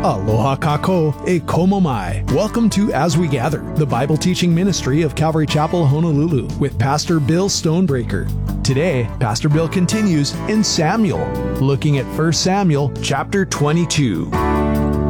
Aloha kako e komo mai. Welcome to As We Gather, the Bible teaching ministry of Calvary Chapel, Honolulu, with Pastor Bill Stonebreaker. Today, Pastor Bill continues in Samuel, looking at 1 Samuel chapter 22.